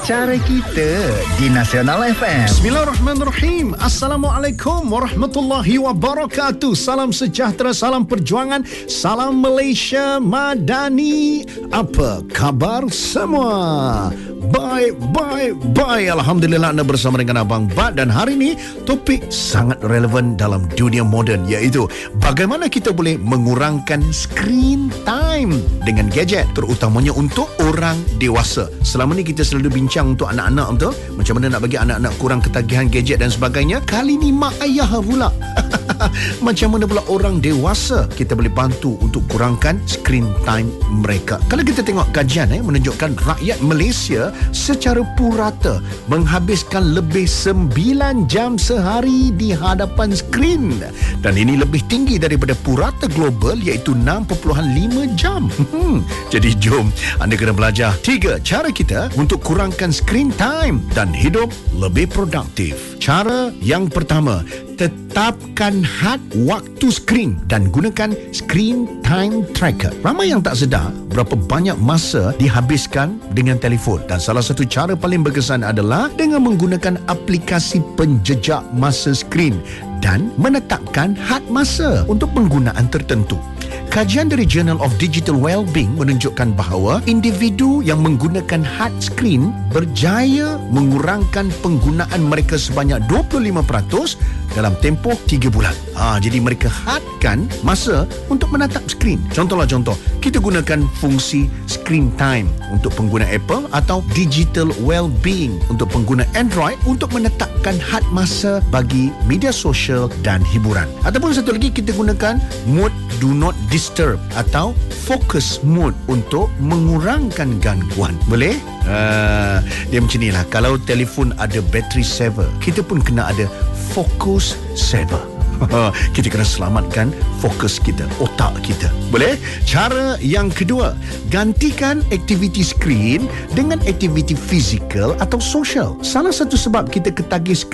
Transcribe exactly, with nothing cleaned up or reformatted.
Cara kita di Nasional F M. Bismillahirrahmanirrahim. Assalamualaikum warahmatullahi wabarakatuh. Salam sejahtera, salam perjuangan, salam Malaysia Madani. Apa khabar semua? Bye, bye, bye. Alhamdulillah anda bersama dengan Abang Bat. Dan hari ini topik sangat relevan dalam dunia moden, iaitu bagaimana kita boleh mengurangkan screen time dengan gadget, terutamanya untuk orang dewasa. Selama ni kita selalu bincang untuk anak-anak, betul? Macam mana nak bagi anak-anak kurang ketagihan gadget dan sebagainya. Kali ni mak ayah pula. Macam mana pula orang dewasa kita boleh bantu untuk kurangkan screen time mereka. Kalau kita tengok kajian eh, menunjukkan rakyat Malaysia secara purata menghabiskan lebih sembilan jam sehari di hadapan skrin. Dan ini lebih tinggi daripada purata global, iaitu enam perpuluhan lima jam. Hmm, jadi jom anda kena belajar tiga cara kita untuk kurangkan screen time dan hidup lebih produktif. Cara yang pertama, tetapkan had waktu skrin dan gunakan screen time tracker. Ramai yang tak sedar berapa banyak masa dihabiskan dengan telefon, dan salah satu cara paling berkesan adalah dengan menggunakan aplikasi penjejak masa skrin dan menetapkan had masa untuk penggunaan tertentu. Kajian dari Journal of Digital Wellbeing menunjukkan bahawa individu yang menggunakan had skrin berjaya mengurangkan penggunaan mereka sebanyak dua puluh lima peratus dalam tempoh tiga bulan. Ha, jadi mereka hadkan masa untuk menatap skrin. Contohlah contoh, kita gunakan fungsi screen time untuk pengguna Apple atau Digital Wellbeing untuk pengguna Android untuk menetapkan had masa bagi media sosial dan hiburan. Ataupun satu lagi, kita gunakan mode do not disturb atau focus mode untuk mengurangkan gangguan. Boleh? Uh, dia macam ni lah. Kalau telefon ada battery saver, kita pun kena ada focus saver. Kita kena selamatkan fokus kita, otak kita. Boleh? Cara yang kedua, gantikan aktiviti skrin dengan aktiviti fizikal atau sosial. Salah satu sebab kita ketagih skrin